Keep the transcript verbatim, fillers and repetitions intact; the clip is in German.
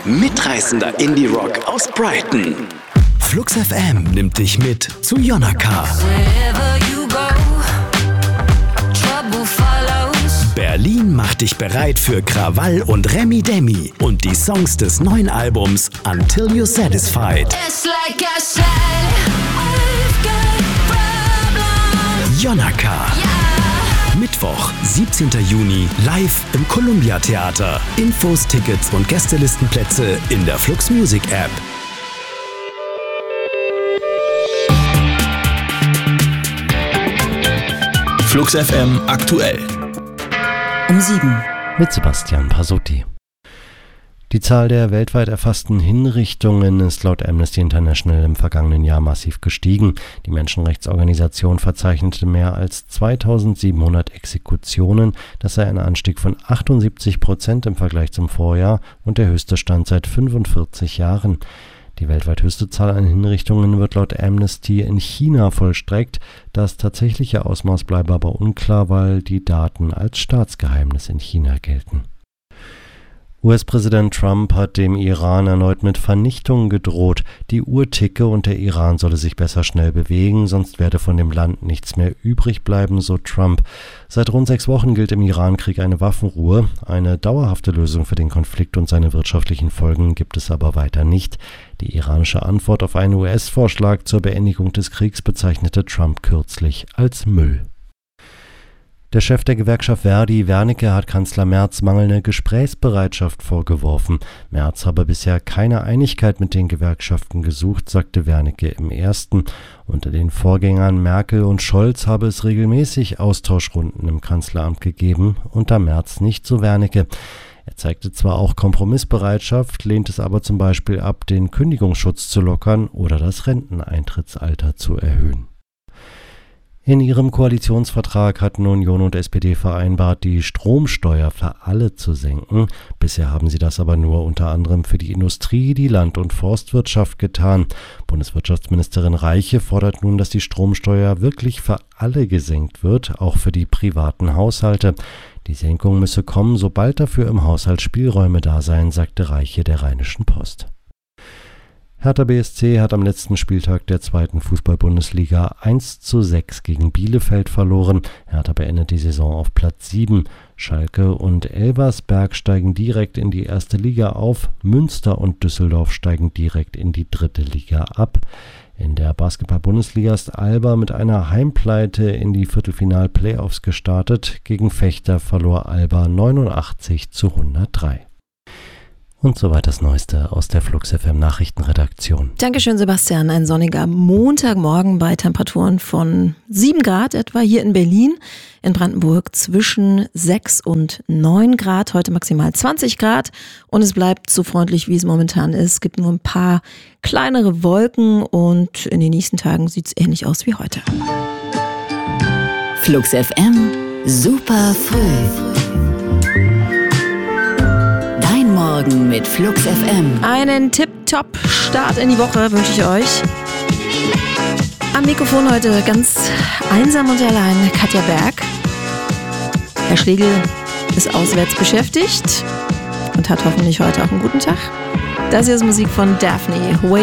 Mitreißender Indie-Rock aus Brighton. Flux F M nimmt dich mit zu Jonaka. Berlin macht dich bereit für Krawall und Remi Demi und die Songs des neuen Albums Until You're Satisfied. Jonaka. Mittwoch, siebzehnten Juni, live im Columbia Theater. Infos, Tickets und Gästelistenplätze in der Flux Music App. Flux F M aktuell. Um sieben. Mit Sebastian Pasotti. Die Zahl der weltweit erfassten Hinrichtungen ist laut Amnesty International im vergangenen Jahr massiv gestiegen. Die Menschenrechtsorganisation verzeichnete mehr als zweitausendsiebenhundert Exekutionen. Das sei ein Anstieg von achtundsiebzig Prozent im Vergleich zum Vorjahr und der höchste Stand seit fünfundvierzig Jahren. Die weltweit höchste Zahl an Hinrichtungen wird laut Amnesty in China vollstreckt. Das tatsächliche Ausmaß bleibe aber unklar, weil die Daten als Staatsgeheimnis in China gelten. U S-Präsident Trump hat dem Iran erneut mit Vernichtung gedroht. Die Uhr ticke und der Iran solle sich besser schnell bewegen, sonst werde von dem Land nichts mehr übrig bleiben, so Trump. Seit rund sechs Wochen gilt im Irankrieg eine Waffenruhe. Eine dauerhafte Lösung für den Konflikt und seine wirtschaftlichen Folgen gibt es aber weiter nicht. Die iranische Antwort auf einen U S-Vorschlag zur Beendigung des Kriegs bezeichnete Trump kürzlich als Müll. Der Chef der Gewerkschaft Verdi, Wernicke, hat Kanzler Merz mangelnde Gesprächsbereitschaft vorgeworfen. Merz habe bisher keine Einigkeit mit den Gewerkschaften gesucht, sagte Wernicke im Ersten. Unter den Vorgängern Merkel und Scholz habe es regelmäßig Austauschrunden im Kanzleramt gegeben, unter Merz nicht, so Wernicke. Er zeigte zwar auch Kompromissbereitschaft, lehnt es aber zum Beispiel ab, den Kündigungsschutz zu lockern oder das Renteneintrittsalter zu erhöhen. In ihrem Koalitionsvertrag hatten Union und S P D vereinbart, die Stromsteuer für alle zu senken. Bisher haben sie das aber nur unter anderem für die Industrie, die Land- und Forstwirtschaft getan. Bundeswirtschaftsministerin Reiche fordert nun, dass die Stromsteuer wirklich für alle gesenkt wird, auch für die privaten Haushalte. Die Senkung müsse kommen, sobald dafür im Haushalt Spielräume da seien, sagte Reiche der Rheinischen Post. Hertha B S C hat am letzten Spieltag der zweiten Fußball-Bundesliga eins zu sechs gegen Bielefeld verloren. Hertha beendet die Saison auf Platz sieben. Schalke und Elversberg steigen direkt in die erste Liga auf. Münster und Düsseldorf steigen direkt in die dritte Liga ab. In der Basketball-Bundesliga ist Alba mit einer Heimpleite in die Viertelfinal-Playoffs gestartet. Gegen Vechta verlor Alba neunundachtzig zu hundertdrei. Und soweit das Neueste aus der Flux F M Nachrichtenredaktion. Dankeschön, Sebastian. Ein sonniger Montagmorgen bei Temperaturen von sieben Grad etwa hier in Berlin. In Brandenburg zwischen sechs und neun Grad. Heute maximal zwanzig Grad. Und es bleibt so freundlich, wie es momentan ist. Es gibt nur ein paar kleinere Wolken und in den nächsten Tagen sieht es ähnlich aus wie heute. Flux F M, super früh. Morgen mit Flux F M. Einen Tip-Top-Start in die Woche wünsche ich euch. Am Mikrofon heute ganz einsam und allein Katja Berg. Herr Schlegel ist auswärts beschäftigt und hat hoffentlich heute auch einen guten Tag. Das hier ist Musik von Daphne.